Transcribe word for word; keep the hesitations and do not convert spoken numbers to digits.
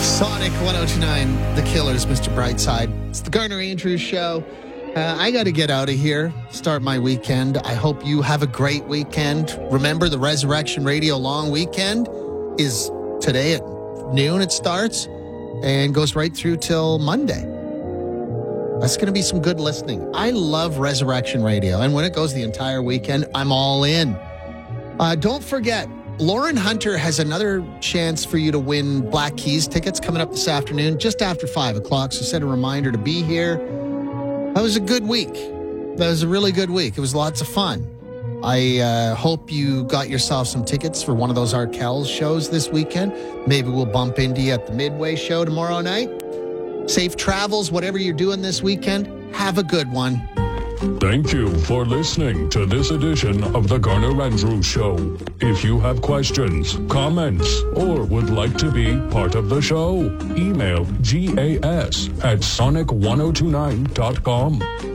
Sonic one oh two point nine, The Killers, Mister Brightside. It's the Garner Andrews Show. Uh, I got to get out of here, start my weekend. I hope you have a great weekend. Remember, the Resurrection Radio Long Weekend is today at noon. It starts and goes right through till Monday. That's going to be some good listening. I love Resurrection Radio, and when it goes the entire weekend, I'm all in. Uh, don't forget, Lauren Hunter has another chance for you to win Black Keys tickets coming up this afternoon, just after five o'clock. So set a reminder to be here. That was a good week. That was a really good week. It was lots of fun. I uh, hope you got yourself some tickets for one of those Art Kells shows this weekend. Maybe we'll bump into you at the Midway show tomorrow night. Safe travels, whatever you're doing this weekend. Have a good one. Thank you for listening to this edition of the Garner Andrews Show. If you have questions, comments, or would like to be part of the show, email gas at sonic ten twenty-nine dot com.